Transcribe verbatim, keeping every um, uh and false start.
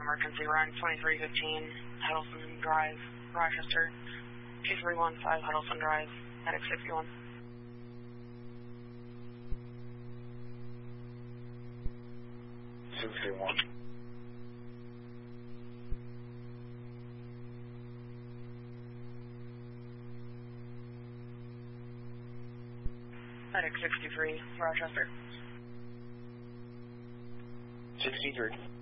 emergency run, twenty-three fifteen, Huddleston Drive, Rochester, two three one five Huddleston Drive, medic sixty-one. sixty-one. Medic sixty-three, Rochester. sixty-three.